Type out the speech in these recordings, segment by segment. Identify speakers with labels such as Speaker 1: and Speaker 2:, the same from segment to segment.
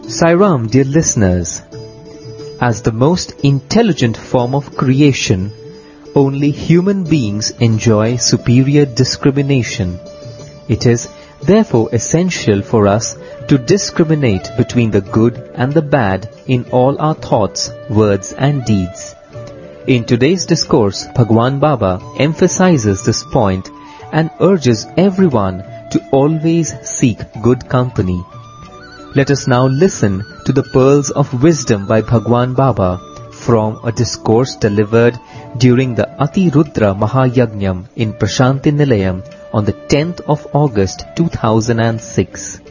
Speaker 1: Sairam, dear listeners, as the most intelligent form of creation, only human beings enjoy superior discrimination. It is therefore essential for us to discriminate between the good and the bad in all our thoughts, words and deeds. In today's discourse, Bhagwan Baba emphasizes this point and urges everyone to always seek good company. Let us now listen to the pearls of wisdom by Bhagwan Baba from a discourse delivered during the Ati Rudra Mahayagnyam in Prashanti Nilayam on the 10th of August 2006.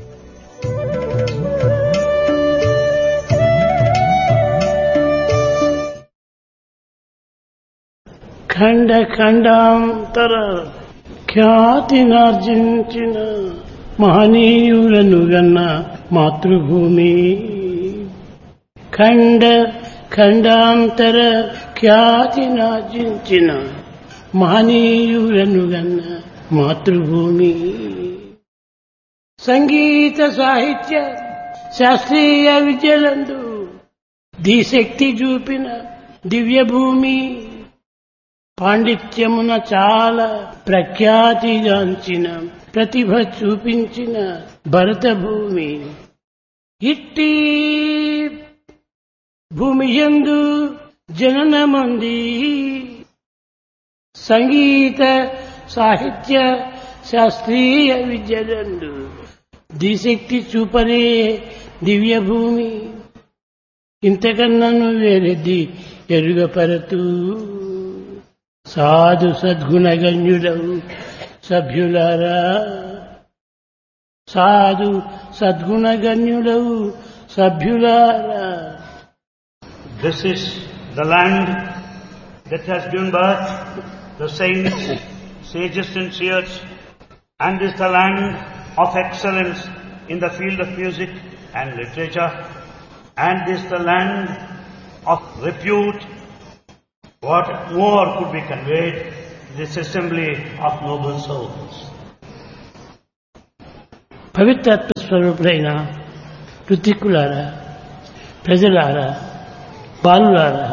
Speaker 2: ఖండ ఖండాంతర ఖ్యాతినార్జించిన మహనీయులను గన్న మాతృభూమి. ఖండ ఖండాంతర ఖ్యాతినార్జించిన మహనీయులను గన్న మాతృభూమి. సంగీత సాహిత్య శాస్త్రీయ విద్యలందు దిశక్తి చూపిన దివ్యభూమి. పాండిత్యమున చాలా ప్రఖ్యాతిగాంచిన ప్రతిభ చూపించిన భరతభూమి. ఇట్టి భూమియందు జననమంది సంగీత సాహిత్య శాస్త్రీయ విద్యలందు దిశక్తి చూపనే దివ్యభూమి. ఇంతకన్నను వేరెద్ది ఎరుగపరతూ సాధు సద్గుణగణ్యులవు సభ్యులారా. సాధు సద్గుణగణ్యులవు సభ్యులారా.
Speaker 3: This is the land that has given birth the saints, sages and seers, and is the land of excellence in the field of music and literature, and is the land of repute. What more could be conveyed? This assembly of noble souls.
Speaker 2: పవిత్రత్వ స్వరూపులైన ఋత్విక్కులారా, ప్రజలారా, బాలులారా.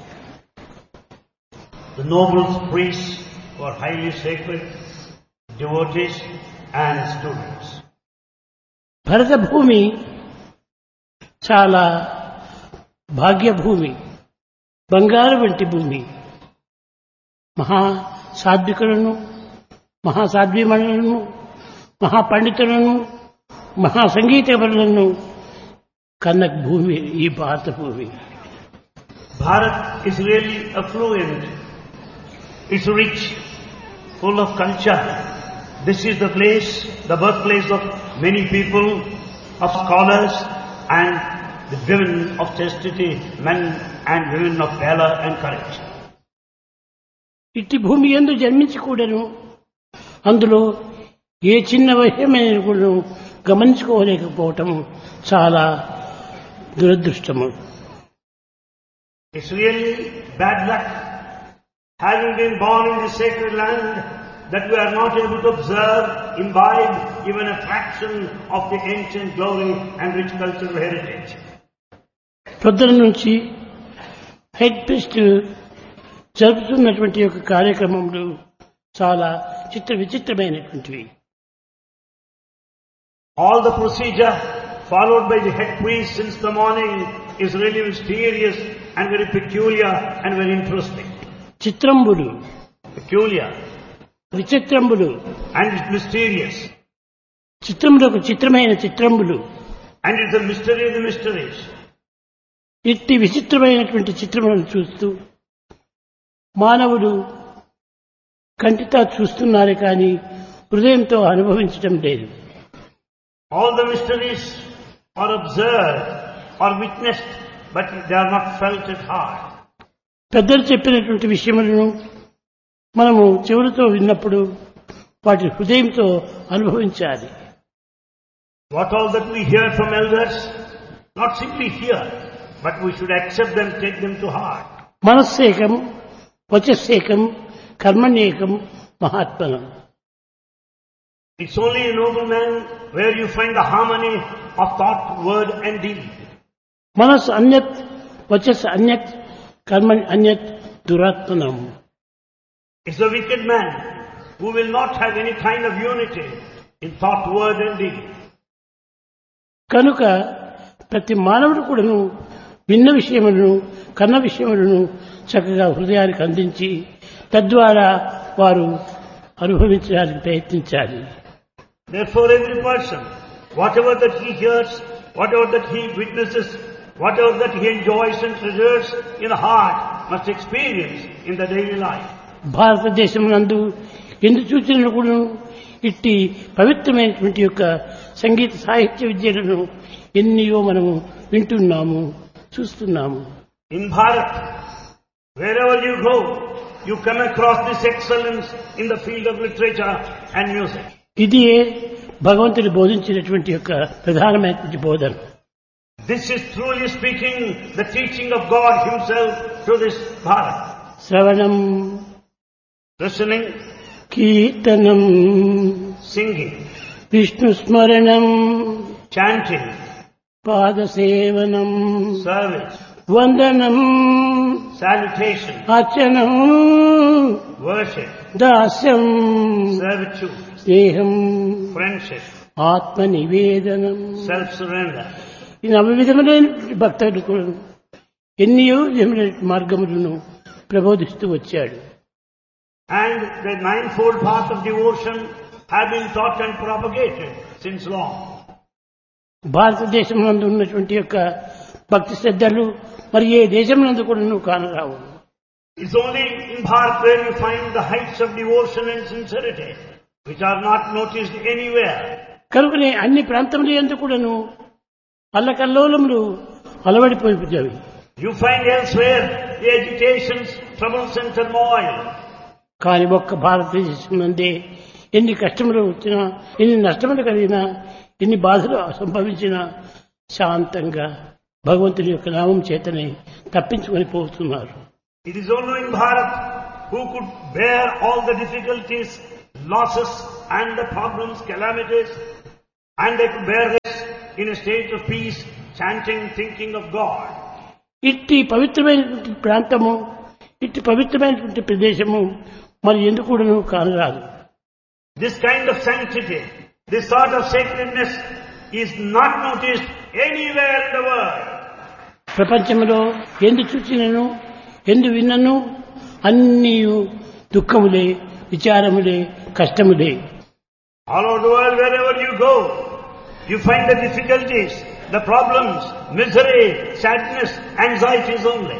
Speaker 3: The noble priests who are highly sacred, devotees and students.
Speaker 2: భరతభూమి చాలా భాగ్యభూమి, బంగారు వంటి భూమి. మహా సాత్వికులను, మహాసాధ్వీమణులను, మహాపండితులను, మహాసంగీతపరులను కన్న భూమి ఈ భారత భూమి.
Speaker 3: Bharat is really affluent. It's rich, full of culture. This is the place, the birthplace of many people, of scholars and the women of chastity, men and women of valor and courage.
Speaker 2: ఇట్టి భూమి యందు జన్మించి కూడాను అందులో ఏ చిన్న విషయమైన కూడా గమనించుకోలేకపోవటం చాలా దురదృష్టము.
Speaker 3: It's really bad luck, having been born in this sacred land, that we are not able to observe, imbibe even a fraction of the ancient glory and rich cultural heritage.
Speaker 2: పొద్దున నుంచి హెడ్ ప్రీస్ట్ జరుపుతున్నటువంటి యొక్క కార్యక్రమములు చాలా విచిత్రమైనటువంటివి.
Speaker 3: All the procedure followed by the head priest since the morning is really mysterious and very peculiar and very interesting.
Speaker 2: చిత్రంబులు,
Speaker 3: Peculiar
Speaker 2: విచిత్రంబులు,
Speaker 3: and it's mysterious.
Speaker 2: చిత్రములకు చిత్రమైన చిత్రంబులు.
Speaker 3: And it's the mystery of the mysteries.
Speaker 2: ఇట్టి విచిత్రమైనటువంటి చిత్రములను చూస్తూ మానవుడు కంటితో చూస్తున్నారే కానీ హృదయంతో అనుభవించటం లేదు.
Speaker 3: All the mysteries are observed or witnessed, but they are not felt at heart.
Speaker 2: పెద్దలు చెప్పినటువంటి విషయములను మనము చెవులతో విన్నప్పుడు వాటి హృదయంతో అనుభవించాలి.
Speaker 3: What all that we hear from elders, not simply hear, but we should accept them, take them to heart.
Speaker 2: మనస్సేకం, వచస్సేకం, కర్మణ్యేకం, మహాత్మనం.
Speaker 3: It's only a noble man where you find the harmony of thought, word and deed.
Speaker 2: మనస్ అన్యత్ వచస్ అన్యత్ కర్మ అన్యత్ దురాత్మనం.
Speaker 3: It's the wicked man who will not have any kind of unity in thought, word and deed.
Speaker 2: కనుక ప్రతి మానవుడు కూడాను విన్న విషయములను కన్న విషయములను చక్కగా హృదయానికి అందించి తద్వారా వారు అనుభవించడానికి ప్రయత్నించాలి.
Speaker 3: Therefore every person, whatever that he hears, whatever that he witnesses, whatever that he enjoys and treasures in the heart must experience in the daily life.
Speaker 2: భారతదేశం నందు ఎందు సూచనలు కూడా ఇట్టి పవిత్రమైనటువంటి యొక్క సంగీత సాహిత్య విద్యలను ఎన్నో మనము వింటున్నాము, చూస్తున్నాము.
Speaker 3: In Bharat, wherever you go, you come across this excellence in the field of literature and music.
Speaker 2: ఇది భగవంతుడు బోధించినటువంటి యొక్క ప్రధానమైనటువంటి బోధన.
Speaker 3: This is truly speaking the teaching of God Himself to this Bharat.
Speaker 2: శ్రవణం,
Speaker 3: Listening,
Speaker 2: కీర్తనం,
Speaker 3: singing,
Speaker 2: విష్ణు స్మరణం,
Speaker 3: chanting,
Speaker 2: పాదసేవనం,
Speaker 3: service,
Speaker 2: వందనం,
Speaker 3: salutation,
Speaker 2: అర్చనం,
Speaker 3: worship,
Speaker 2: దాస్యం,
Speaker 3: servitude,
Speaker 2: స్నేహం,
Speaker 3: friendship,
Speaker 2: ఆత్మ నివేదనం.
Speaker 3: self-surrender.
Speaker 2: ఈ నవవిధములైన భక్తుడు కూడా ఎన్నో విధములైన మార్గములను ప్రబోధిస్తూ వచ్చాడు.
Speaker 3: And the ninefold path of devotion have been taught and propagated since long.
Speaker 2: భారతదేశం నందు ఉన్నటువంటి యొక్క భక్తి శ్రద్ధలు మరి ఏ దేశం నందు కూడా కానరావు.
Speaker 3: It's only in Bharat where you find the heights of devotion and sincerity, which are not noticed anywhere.
Speaker 2: కనుకనే అన్ని ప్రాంతముల యందు కూడాను అల్లకల్లోలములు అలవడిపోయిపోయాయి.
Speaker 3: You find elsewhere the agitations, troubles and turmoil.
Speaker 2: కానీ ఒక్క భారతదేశం నందే ఎన్ని కష్టములు వచ్చినా, ఎన్ని నష్టములు కలిగినా, ఎన్ని బాధలు సంభవించినా శాంతంగా భగవంతుని యొక్క నామం చేతనే తప్పించుకొని పోతున్నారు.
Speaker 3: It is only in Bharat who could bear all the difficulties, losses and the problems, calamities, and they could bear this in a state of peace, chanting, thinking of God.
Speaker 2: ఇట్టి పవిత్రమైనటువంటి ప్రాంతము, ఇట్టి పవిత్రమైనటువంటి ప్రదేశము మరి ఎందుకు కూడాను కానరాదు.
Speaker 3: This kind of sanctity, this sort of sacredness is not noticed anywhere in the world.
Speaker 2: ప్రపంచంలో ఎందు చూచినను ఎందు విన్నను అన్నీ దుఃఖములే, విచారములే, కష్టములే.
Speaker 3: All over the world, wherever you go, you find the difficulties, the problems, misery, sadness, anxieties only.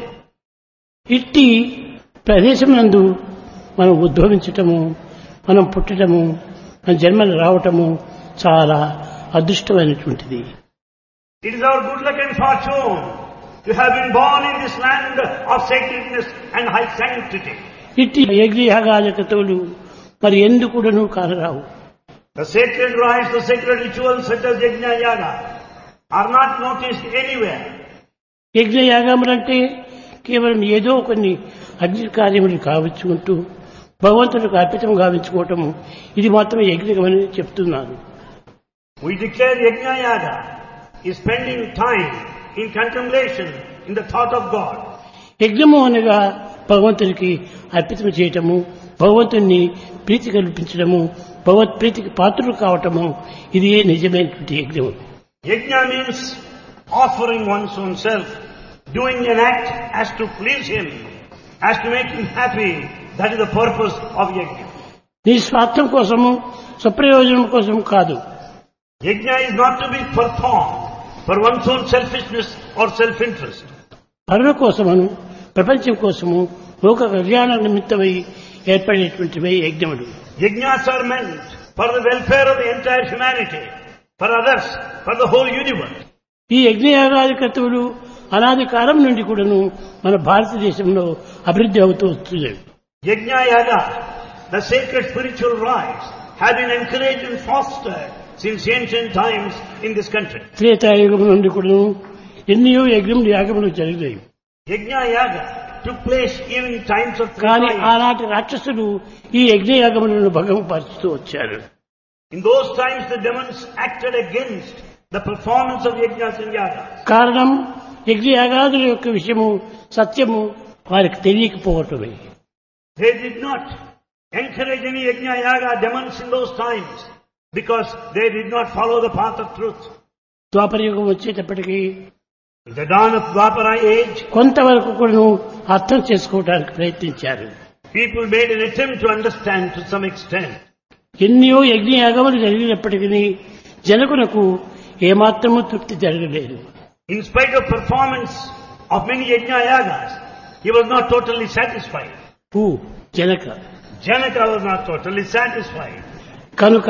Speaker 2: ఇట్టి ప్రదేశమునందు మనం ఉద్భవించటము, మనం పుట్టటము, మన జన్మలు రావటము చాలా అదృష్టమైనటువంటిది.
Speaker 3: It is our good luck and fortune to have been born in this land of sacredness and high sanctity.
Speaker 2: ఇట్టి యజ్ఞయాగాదికతులు మరి ఎందుకు కూడాను కానరావు.
Speaker 3: The sacred rites, the sacred rituals such as Yajna Yaga are not noticed anywhere.
Speaker 2: యజ్ఞయాగములంటే కేవలం ఏదో కొన్ని అగ్ని కార్యములు కావించుకుంటూ భగవంతుడికి అర్పితం గావించుకోవటము, ఇది మాత్రమే యజ్ఞమని చెప్తున్నారు.
Speaker 3: We declare Yajna Yaga is spending time in contemplation, in the thought of God.
Speaker 2: యజ్ఞము అనగా భగవంతునికి అర్పితం చేయటము, భగవంతుని ప్రీతి కల్పించడము, భగవత్ ప్రీతికి పాత్రలు కావటము, ఇది నిజమైనటువంటి యజ్ఞము.
Speaker 3: Yajna means offering one's own self, doing an act as to please Him, as to make Him happy. That is the purpose of Yajna.
Speaker 2: నీ స్వార్థం కోసము, స్వప్రయోజనం కోసం కాదు.
Speaker 3: Yajna is not to be performed for one's own selfishness or self-interest.
Speaker 2: పరుల కోసమును, ప్రపంచం కోసము, లోక కళ్యాణ నిమిత్తమై ఏర్పడేటువంటివే యజ్ఞములు.
Speaker 3: Yajnas are meant for the welfare of the entire humanity, for others, for the whole universe.
Speaker 2: ఈ యజ్ఞయాగాది క్రతువులు అనాది కాలం నుండి కూడాను మన భారతదేశంలో అభివృద్ధి అవుతూ వస్తుంది.
Speaker 3: Yajna Yaga, the sacred spiritual rites, have been encouraged and fostered since ancient times in this country.
Speaker 2: Treta Yuga నుండి కూడాను ఎన్నో యజ్ఞములు యాగములు జరిగాయి.
Speaker 3: Yajna Yaga took place even in times of
Speaker 2: కానీ
Speaker 3: Treta.
Speaker 2: ఆనాటి రాక్షసులు ఈ యజ్ఞయాగములను భంగపరుస్తూ వచ్చారు.
Speaker 3: In those times the demons acted against the performance of yajnas and yagas.
Speaker 2: కారణం యజ్ఞయాగాదుల యొక్క విషయము సత్యము వారికి తెలియకపోవటమే.
Speaker 3: They did not encourage any yajna yaga demons in those times because they did not follow the path of truth.
Speaker 2: ద్వాపరయుగం వచ్చేటప్పటికి
Speaker 3: In the dawn of Dwapara age,
Speaker 2: కొంతవరకు కూడా అర్థం చేసుకోవడానికి ప్రయత్నించారు.
Speaker 3: people made an attempt to understand to some extent.
Speaker 2: ఎన్నో యజ్ఞయాగములు జరిగినప్పటికీ జనకునకు ఏమాత్రము తృప్తి జరగలేదు.
Speaker 3: In spite of performance of many yajna yagas, he was not totally satisfied.
Speaker 2: Janaka.
Speaker 3: Janaka was not totally satisfied.
Speaker 2: కనుక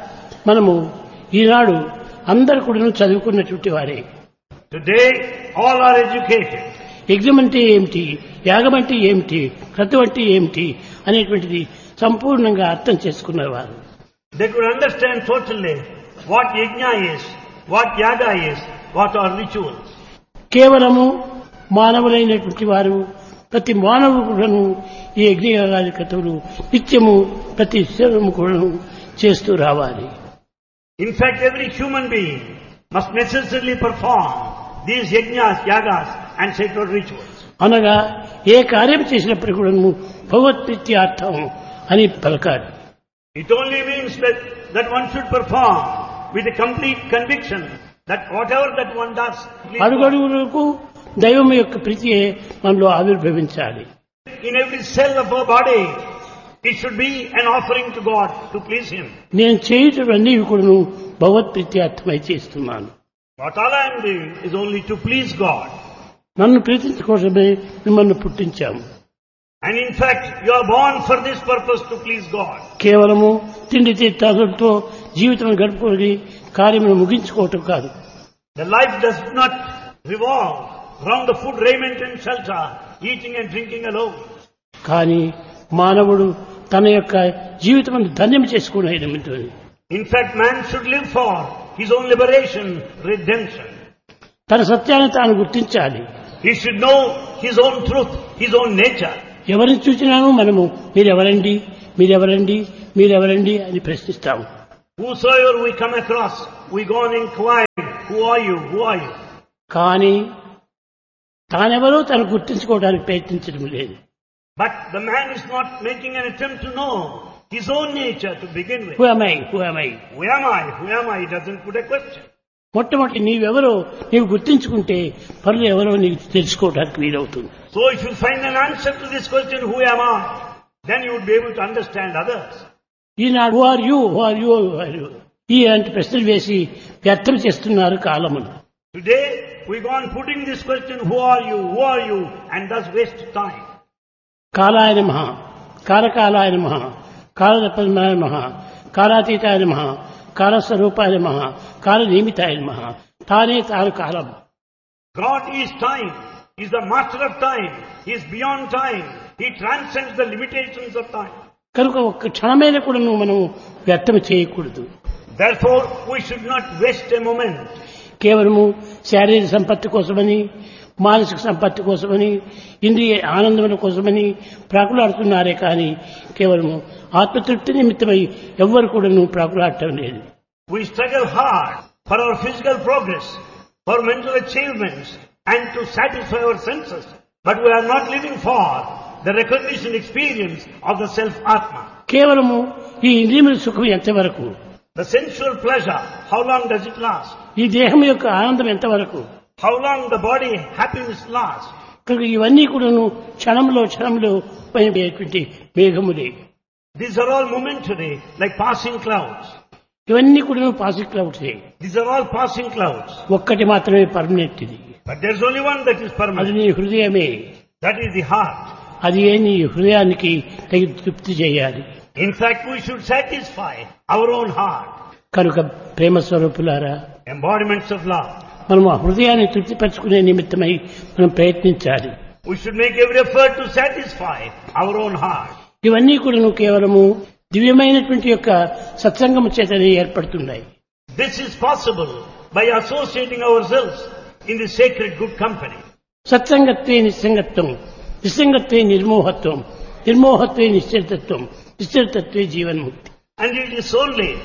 Speaker 2: మనము ఈనాడు అందరు కూడా చదువుకున్నటువంటి వారే.
Speaker 3: Today, all are educated.
Speaker 2: యజ్ఞం అంటే ఏమిటి, యాగం అంటే ఏమిటి, క్రతువు అంటే ఏమిటి అనేటువంటిది సంపూర్ణంగా అర్థం చేసుకున్నవారు.
Speaker 3: They could understand totally what yajna is, what yaga is, what are rituals.
Speaker 2: కేవలము మానవులైనటువంటి వారు ప్రతి మానవుడు కూడాను ఈ యజ్ఞయాగాది క్రతువులు నిత్యము ప్రతి శరీరము కూడాను చేస్తూ రావాలి.
Speaker 3: In fact, every human being must necessarily perform these yajnas, yagas and sacred rituals.
Speaker 2: అనగా ఏ కార్యం చేసినప్పుడు కూడాను భగవత్ప్రీత్యార్థం అని పలకాలి.
Speaker 3: It only means that one should perform with a complete conviction that whatever that one does,
Speaker 2: అడుగడుగులకు దైవం యొక్క ప్రీతియే మనలో ఆవిర్భవించాలి.
Speaker 3: in every cell of our body, it should be an offering to God to please Him.
Speaker 2: నేను చేయుటవన్నీ కూడాను భగవత్ప్రీత్యార్థమై చేస్తున్నాను.
Speaker 3: What all I am doing is only to please God.
Speaker 2: నన్ను ప్రీతించుకోవడమే మిమ్మల్ని పుట్టించాము.
Speaker 3: And in fact, you are born for this purpose, to please God.
Speaker 2: కేవలము తిండి తీర్థాలతో జీవితం గడుపుకొని కార్యమును ముగించుకోవటం కాదు.
Speaker 3: The life does not revolve around the food, raiment and shelter, eating and drinking alone.
Speaker 2: కానీ మానవుడు తన యొక్క జీవితం ధన్యం చేసుకునే నిమిత్తం
Speaker 3: In fact, man should live for his own liberation, redemption.
Speaker 2: తన సత్యాన్ని తాను గుర్తించాలి.
Speaker 3: He should know his own truth, his own nature.
Speaker 2: ఎవరిని చూసినాను మనము మీరెవరండి, మీరెవరండి, మీరెవరండి అని ప్రశ్నిస్తాము.
Speaker 3: Whosoever we come across, we go on inquiring, who are you, who are you?
Speaker 2: కానీ తానెవరో తను గుర్తించుకోవడానికి ప్రయత్నించడం లేదు.
Speaker 3: But the man is not making an attempt to know his own nature to begin with.
Speaker 2: Who am I? Who am I?
Speaker 3: Who am I? Who am I? He doesn't put a question.
Speaker 2: మొట్టమొదటి నీవెవరో నీవు గుర్తించుకుంటే పనులు ఎవరో నీకు తెలుసుకోవడానికి వీలవుతుంది.
Speaker 3: So if you find an answer to this question, who am I? Then you would be able to understand others.
Speaker 2: Eenadu who are you? Who are you? Who are you? ఇలాంటి ప్రశ్నలు వేసి వ్యర్థం చేస్తున్నారు కాలమును.
Speaker 3: Today, we go on putting this question, who are you, who are you, and thus waste time.
Speaker 2: కాలాయ నమః, కాలకాలాయ నమః, కాలదపన్మాయ నమః, కాలాతీతాయ నమః, కాలస్వరూపాయ నమః, కాలనియమితాయ నమః. తానే తాను కాలం.
Speaker 3: God is time. He is the master of time. He is beyond time. He transcends the limitations of time.
Speaker 2: కనుక ఒక్క క్షణమైన కూడా మనం వ్యర్థం చేయకూడదు.
Speaker 3: Therefore, we should not waste a moment.
Speaker 2: కేవలము శారీరక సంపత్తి కోసమని, మానసిక సంపత్తి కోసమని, ఇంద్రియ ఆనందముల కోసమని ప్రాకులాడుతున్నారే కానీ కేవలము ఆత్మతృప్తి నిమిత్తమై ఎవ్వరు కూడా ప్రాకులాడటం లేదు.
Speaker 3: We struggle hard for our physical progress, for mental achievements, and to satisfy our senses. But we are not living for the recognition experience of the self-atma.
Speaker 2: కేవలము ఈ ఇంద్రియముల సుఖం ఎంతవరకు,
Speaker 3: The sensual pleasure, how long does it last?
Speaker 2: ఈ దేహం యొక్క ఆనందం ఎంతవరకు,
Speaker 3: How long the body happiness lasts?
Speaker 2: కనుక ఇవన్నీ కూడాను క్షణంలో పోయేటువంటి మేఘములే.
Speaker 3: These are all momentary, like passing clouds.
Speaker 2: ఇవన్నీ కూడాను passing క్లౌడ్సే.
Speaker 3: These are all passing clouds.
Speaker 2: ఒక్కటి మాత్రమే పర్మనెంట్. ఇది
Speaker 3: But there's only one that is
Speaker 2: అది
Speaker 3: permanent.
Speaker 2: నీ హృదయమే.
Speaker 3: That is the heart.
Speaker 2: అది నీ హృదయానికి తగి తృప్తి చేయాలి.
Speaker 3: In fact, we should satisfy our own heart.
Speaker 2: కనుక ప్రేమ స్వరూపులారా,
Speaker 3: Embodiments of love.
Speaker 2: మనం ఆ హృదయాన్ని తృప్తిపరచుకునే నిమిత్తమై మనం ప్రయత్నించాలి.
Speaker 3: We should make every effort to satisfy our own heart.
Speaker 2: ఇవన్నీ కూడా కేవలము దివ్యమైనటువంటి యొక్క సత్సంగము చేతనే ఏర్పడుతున్నాయి.
Speaker 3: This is possible by associating ourselves in the sacred good company.
Speaker 2: సత్సంగత్వే నిస్సంగత్వం, నిస్సంగత్వే నిర్మోహత్వం, నిర్మోహత్వే నిశ్చలతత్వం, నిశ్చలతత్వే జీవన్ముక్తి.
Speaker 3: And it is only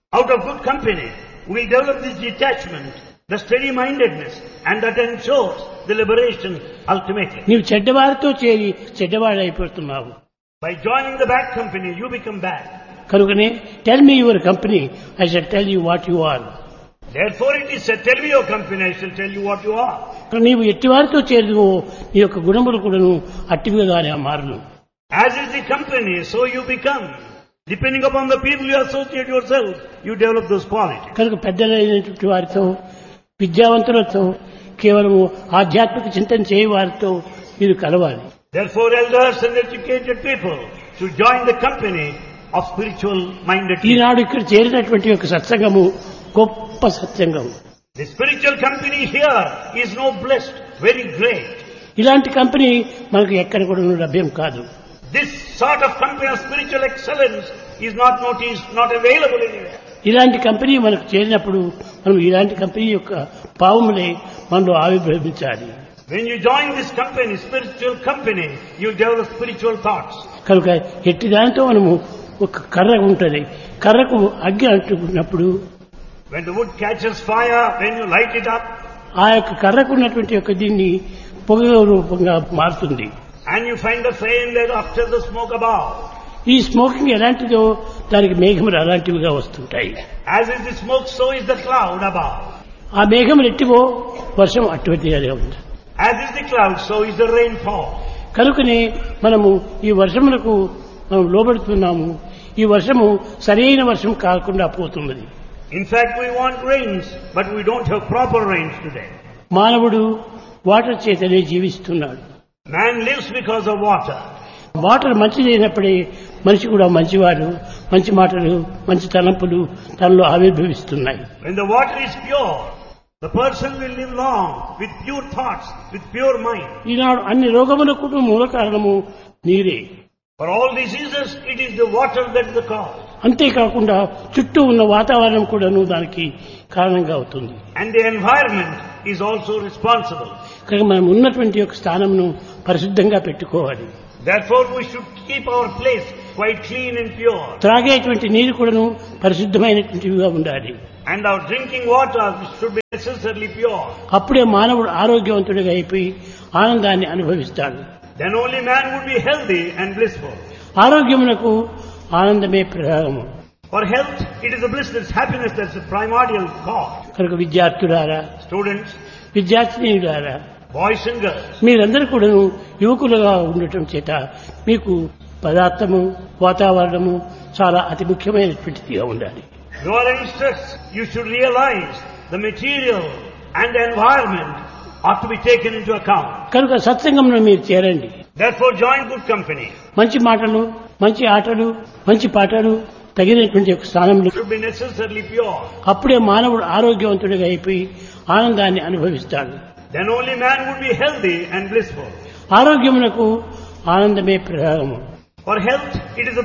Speaker 3: Out of good company, we develop this detachment, the steady-mindedness, and that ensures the liberation ultimately.
Speaker 2: నీవు చెడ్డవారితో చేరి చెడ్డవాడైపోతున్నావు.
Speaker 3: By joining the bad company, you become bad.
Speaker 2: కనుకనే tell me your company, I shall tell you what you are.
Speaker 3: Therefore it is said, tell me your company, I shall tell you what you are.
Speaker 2: నీవు ఎట్టివారితో చేరుదువో నీ యొక్క గుణములు కూడాను అట్టివిగానే మారును.
Speaker 3: As is the company, so you become. Depending upon the people you associate yourself, you develop those qualities.
Speaker 2: కనుక పెద్దలైనటువంటి వారితో, విద్యావంతులతో, కేవలము ఆధ్యాత్మిక చింతన చేయ వారితో మీరు కలవాలి.
Speaker 3: Therefore elders and educated people should join the company of spiritual minded people.
Speaker 2: ఈనాడు ఇక్కడ చేరినటువంటి యొక్క సత్సంగము గొప్ప సత్సంగం.
Speaker 3: The spiritual company here is no blessed, very great.
Speaker 2: ఇలాంటి కంపెనీ మనకు ఎక్కడ కూడా లభ్యం కాదు.
Speaker 3: This sort of company of spiritual excellence is not noticed, not available anywhere.
Speaker 2: ఇలాంటి కంపెనీ మనకు చేరినప్పుడు మనం ఇలాంటి కంపెనీ యొక్క భావములే మనలో ఆవిర్భవించాలి.
Speaker 3: When you join this company, spiritual company, you develop spiritual thoughts.
Speaker 2: కనుక ఎట్టి దానితో మనము ఒక కర్ర ఉంటుంది, కర్రకు అగ్గి అంటుకున్నప్పుడు
Speaker 3: When the wood catches fire, when you light it up,
Speaker 2: ఆ యొక్క కర్రకు ఉన్నటువంటి యొక్క దీన్ని పొగ రూపంగా మారుతుంది.
Speaker 3: and you find the flame there after the smoke above.
Speaker 2: ఈ స్మోకింగ్ ఎలాంటిదో దానికి మేఘములు అలాంటివిగా వస్తుంటాయి.
Speaker 3: As is the smoke, so is the cloud above.
Speaker 2: ఆ మేఘములు ఎట్టివో వర్షం అటువంటిగా ఉంది.
Speaker 3: As is the cloud, so is the rainfall.
Speaker 2: కనుకనే మనము ఈ వర్షములకు మనం లోబడుతున్నాము. ఈ వర్షము సరైన వర్షం కాకుండా పోతున్నది.
Speaker 3: In fact, we want rains, but we don't have proper rains today.
Speaker 2: మానవుడు వాటర్ చేతనే జీవిస్తున్నాడు.
Speaker 3: Man lives because of water.
Speaker 2: Water మంచిదైనప్పుడే మనిషి కూడా మంచివాడు, మంచి మాటలు, మంచి తలంపులు తనలో ఆవిర్భవిస్తున్నాయి.
Speaker 3: When the water is pure, the person will live long with pure thoughts, with pure mind.
Speaker 2: ఈనాడు అన్ని రోగములకు మూల కారణము నీరే.
Speaker 3: For all diseases, it is the water that is the cause.
Speaker 2: అంతేకాకుండా చుట్టూ ఉన్న వాతావరణం కూడాను దానికి కారణంగా అవుతుంది.
Speaker 3: And the environment is also responsible.
Speaker 2: కనుక మనం ఉన్నటువంటి యొక్క స్థానంను పరిశుద్ధంగా పెట్టుకోవాలి.
Speaker 3: Therefore, we should keep our place quite clean and pure.
Speaker 2: త్రాగేటువంటి నీరు కూడాను పరిశుద్ధమైనటువంటివిగా ఉండాలి.
Speaker 3: And our drinking water should be necessarily pure.
Speaker 2: అప్పుడే మానవుడు ఆరోగ్యవంతుడిగా అయిపోయి ఆనందాన్ని అనుభవిస్తాడు.
Speaker 3: Then only man would be healthy and blissful.
Speaker 2: ఆరోగ్యమునకు ఆనందమే ప్రధానము.
Speaker 3: For health, it is the bliss, that's happiness, that's the primordial cause.
Speaker 2: కనుక విద్యార్థులారా,
Speaker 3: Students,
Speaker 2: విద్యార్థినీయులారా,
Speaker 3: boys and girls,
Speaker 2: మీరందరూ కూడాను యువకులుగా ఉండటం చేత మీకు పదార్థము, వాతావరణము చాలా అతి ముఖ్యమైనటువంటిదిగా ఉండాలి.
Speaker 3: you are youngsters, you should realize the material and the environment ought to be taken into account.
Speaker 2: కనుక సత్సంగంలో మీరు చేరండి.
Speaker 3: Therefore, join good company.
Speaker 2: మంచి మాటలు, మంచి ఆటలు, మంచి పాటలు తగినటువంటి ఒక స్థానంలో
Speaker 3: Should be necessarily pure.
Speaker 2: అప్పుడే మానవుడు ఆరోగ్యవంతుడిగా అయిపోయి ఆనందాన్ని అనుభవిస్తాడు.
Speaker 3: Then only man would be healthy and blissful.
Speaker 2: ఆరోగ్యమునకు ఆనందమే ప్రధానము.
Speaker 3: For health, it is the